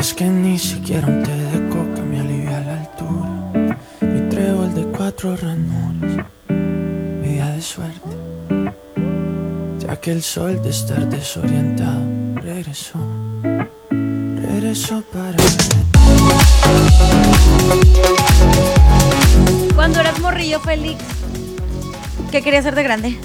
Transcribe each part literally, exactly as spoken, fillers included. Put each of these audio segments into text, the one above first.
Es que ni siquiera un té de coca me alivia la altura. Mi trébol de cuatro ranures, mi día de suerte, ya que el sol de estar desorientado regresó, regresó para ver. Cuando eras morrillo, Félix, ¿qué querías ser de grande?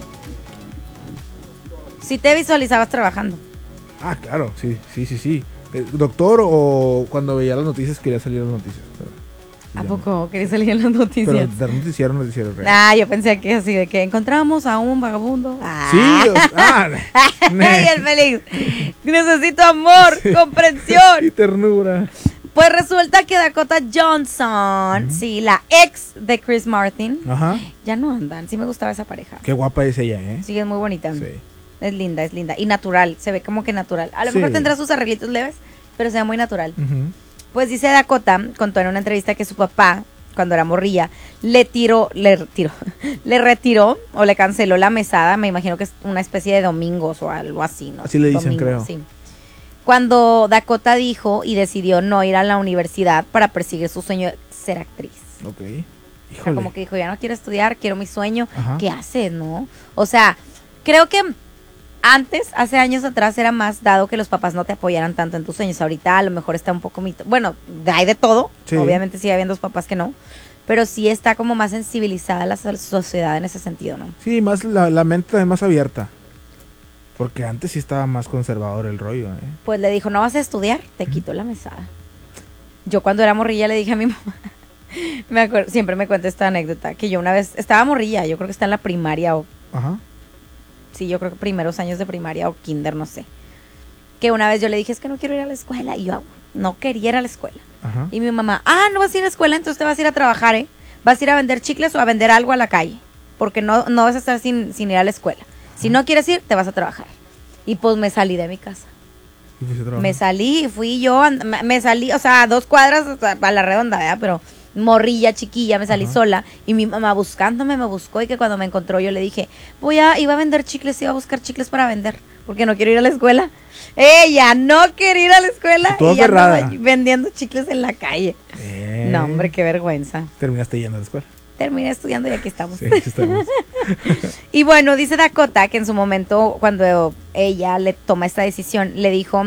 Si te visualizabas trabajando. Ah, claro, sí, sí, sí, sí. Eh, Doctor, o cuando veía las noticias quería salir en las noticias. Pero, ¿A ya poco no. querías salir en las noticias? Pero de noticiero, noticiero real. Ah, yo pensé que así, de que encontramos a un vagabundo. Ah. Sí, o- ah, Ay, el Félix. Necesito amor, Sí. comprensión. y ternura. Pues resulta que Dakota Johnson, uh-huh. sí, la ex de Chris Martin, Ajá. ya no andan. Sí me gustaba esa pareja. Qué guapa es ella, ¿eh? Sí, es muy bonita. Sí. Es linda, es linda. Y natural, se ve como que natural. A lo Sí. mejor tendrá sus arreglitos leves, pero se ve muy natural. Uh-huh. Pues dice Dakota, contó en una entrevista que su papá, cuando era morrilla, le tiró, le retiró, le retiró o le canceló la mesada. Me imagino que es una especie de domingos o algo así, ¿no? Así le dicen, Domingo, creo. Sí. Cuando Dakota dijo y decidió no ir a la universidad para perseguir su sueño de ser actriz. Ok. O sea, Híjole. como que dijo, ya no quiero estudiar, quiero mi sueño. Ajá. ¿Qué haces, no? O sea, creo que antes, hace años atrás, era más dado que los papás no te apoyaran tanto en tus sueños. Ahorita a lo mejor está un poco mito. Bueno, hay de todo. Sí. Obviamente sigue habiendo dos papás que no. Pero sí está como más sensibilizada la so- sociedad en ese sentido, ¿no? Sí, más la, la mente es más abierta. Porque antes sí estaba más conservador el rollo, ¿eh? Pues le dijo, no vas a estudiar, te quito la mesada. Yo cuando era morrilla le dije a mi mamá, me acuerdo, siempre me cuenta esta anécdota, que yo una vez, estaba morrilla, yo creo que está en la primaria o, Ajá. sí, yo creo que primeros años de primaria o kinder, no sé. Que una vez yo le dije, es que no quiero ir a la escuela, y yo no quería ir a la escuela. Ajá. Y mi mamá, ah, no vas a ir a la escuela, entonces te vas a ir a trabajar, ¿eh? Vas a ir a vender chicles o a vender algo a la calle, porque no, no vas a estar sin, sin ir a la escuela. Si no quieres ir, te vas a trabajar. Y pues me salí de mi casa. ¿Y fuiste a trabajar? Me salí, fui yo, and- me, me salí, o sea, dos cuadras o sea, a la redonda, ¿verdad? Pero morrilla, chiquilla, me salí Ajá. sola. Y mi mamá buscándome me buscó, y que cuando me encontró yo le dije, voy a, iba a vender chicles, iba a buscar chicles para vender, porque no quiero ir a la escuela. Ella no quería ir a la escuela Toda y ya andaba aferrada. vendiendo chicles en la calle. Eh, No, hombre, qué vergüenza. Terminaste yendo a la escuela. Terminé estudiando y aquí estamos. Sí, sí estamos. Y bueno, dice Dakota que en su momento, cuando ella le toma esta decisión, le dijo,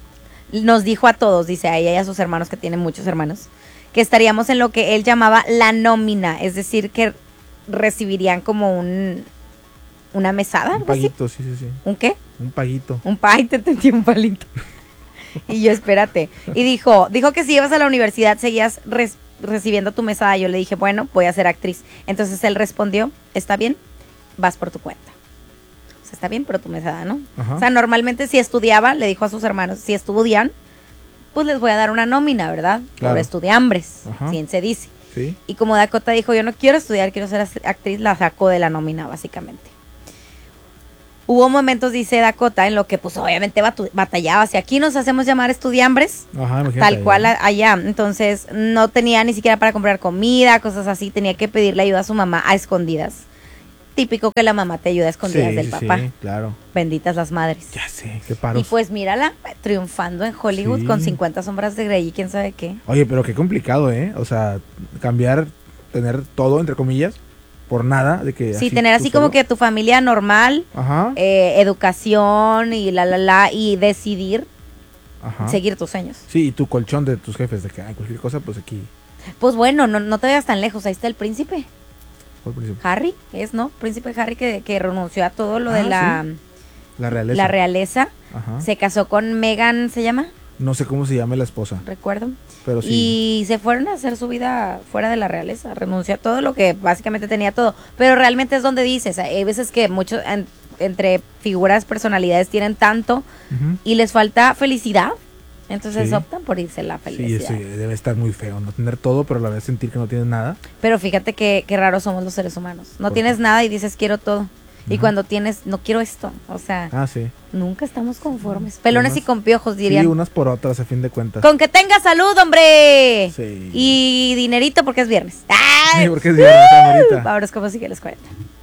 nos dijo a todos, dice a ella y a sus hermanos, que tienen muchos hermanos, que estaríamos en lo que él llamaba la nómina, es decir, que recibirían como un una mesada, Un algo así. paguito, sí, sí, sí. ¿Un qué? Un paguito. Un pay, te entendí, un palito. Y yo, espérate. Y dijo, dijo que si ibas a la universidad seguías res- recibiendo tu mesada. Yo le dije, bueno, voy a ser actriz. Entonces él respondió, está bien, vas por tu cuenta. O sea, está bien, pero tu mesada, ¿no? Ajá. O sea, normalmente si estudiaba, le dijo a sus hermanos, si estudian, pues les voy a dar una nómina, ¿verdad? Claro. Por estudiambres, Ajá. bien se dice. Sí. Y como Dakota dijo, yo no quiero estudiar, quiero ser actriz, la sacó de la nómina, básicamente. Hubo momentos, dice Dakota, en lo que pues obviamente batu- batallaba. Si aquí nos hacemos llamar estudiambres, Ajá, imagínate. tal cual a- allá. Entonces no tenía ni siquiera para comprar comida, cosas así. Tenía que pedirle ayuda a su mamá a escondidas. Típico que la mamá te ayuda a escondidas Sí, del sí, papá. sí, claro. Benditas las madres. Ya sé, qué paros. Y pues mírala, triunfando en Hollywood Sí. con cincuenta sombras de Grey y quién sabe qué. Oye, pero qué complicado, ¿eh? O sea, cambiar, tener todo, entre comillas, por nada, de que Sí, tener tú así como solo. que tu familia normal, Ajá, eh, educación y la, la, la, y decidir ajá. seguir tus sueños. Sí, y tu colchón de tus jefes, de que ay, cualquier cosa, pues aquí, Pues bueno, no, no te vayas tan lejos, ahí está el príncipe. por principio. Harry, es, ¿no? Príncipe Harry que, que renunció a todo lo Ah, de la, La realeza. la realeza. Ajá. Se casó con Meghan, ¿se llama? No sé cómo se llama la esposa, Recuerdo. pero sí. Y se fueron a hacer su vida fuera de la realeza. Renunció a todo lo que básicamente tenía todo. Pero realmente es donde dices, hay veces que muchos, en- entre figuras, personalidades tienen tanto Ujú. y les falta felicidad. Entonces Sí. optan por irse la Sí, felicidad. eso debe estar muy feo, no tener todo, pero a la vez sentir que no tienes nada. Pero fíjate que, que raros somos los seres humanos. No ¿Por tienes qué? nada y dices quiero todo. Y Ujú. cuando tienes, no quiero esto. O sea, Ah, sí. nunca estamos conformes. Pelones Unas- y con piojos, dirían. Sí, unas por otras, a fin de cuentas. Con que tenga salud, hombre. Sí. Y dinerito porque es viernes. ¡Ay! Sí, porque es viernes, amorita. Ahora es como sigue la escuela.